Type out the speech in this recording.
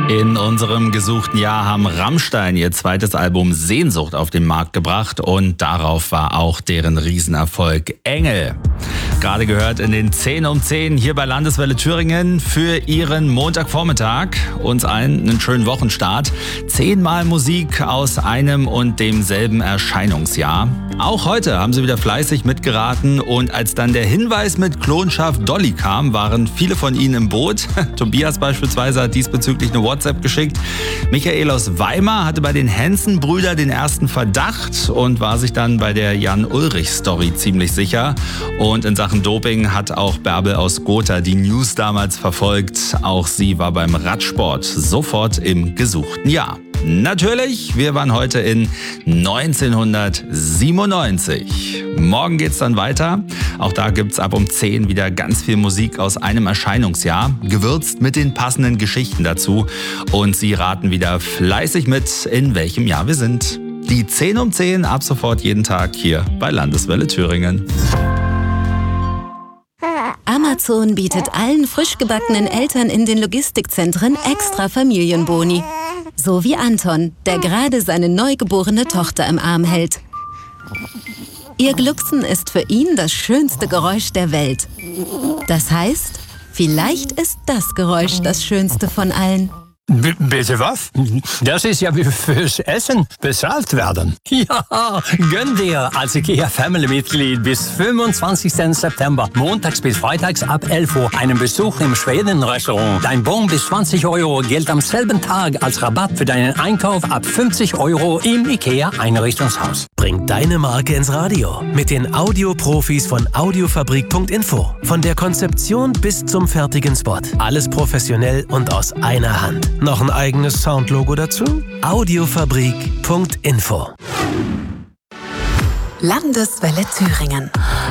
In unserem gesuchten Jahr haben Rammstein ihr zweites Album Sehnsucht auf den Markt gebracht und darauf war auch deren Riesenerfolg Engel. Gerade gehört in den 10 um 10 hier bei Landeswelle Thüringen für Ihren Montagvormittag. Uns allen einen schönen Wochenstart. 10-mal Musik aus einem und demselben Erscheinungsjahr. Auch heute haben Sie wieder fleißig mitgeraten und als dann der Hinweis mit Klonschaf Dolly kam, waren viele von Ihnen im Boot. Tobias beispielsweise hat diesbezüglich eine WhatsApp geschickt. Michael aus Weimar hatte bei den Hansen-Brüdern den ersten Verdacht und war sich dann bei der Jan-Ulrich-Story ziemlich sicher. Und in Sachen Doping hat auch Bärbel aus Gotha die News damals verfolgt. Auch sie war beim Radsport sofort im gesuchten Jahr. Natürlich, wir waren heute in 1997. Morgen geht's dann weiter. Auch da gibt's ab um 10 wieder ganz viel Musik aus einem Erscheinungsjahr, gewürzt mit den passenden Geschichten dazu. Und Sie raten wieder fleißig mit, in welchem Jahr wir sind. Die 10 um 10 ab sofort jeden Tag hier bei Landeswelle Thüringen. Amazon bietet allen frisch gebackenen Eltern in den Logistikzentren extra Familienboni. So wie Anton, der gerade seine neugeborene Tochter im Arm hält. Ihr Glucksen ist für ihn das schönste Geräusch der Welt. Das heißt, vielleicht ist das Geräusch das schönste von allen. Bitte was? Das ist ja wie fürs Essen bezahlt werden. Ja, gönn dir als IKEA-Family-Mitglied bis 25. September, montags bis freitags ab 11 Uhr, einen Besuch im Schweden-Restaurant. Dein Bon bis 20 € gilt am selben Tag als Rabatt für deinen Einkauf ab 50 € im IKEA-Einrichtungshaus. Bring deine Marke ins Radio mit den Audioprofis von Audiofabrik.info. Von der Konzeption bis zum fertigen Spot. Alles professionell und aus einer Hand. Noch ein eigenes Soundlogo dazu? Audiofabrik.info. Landeswelle Thüringen.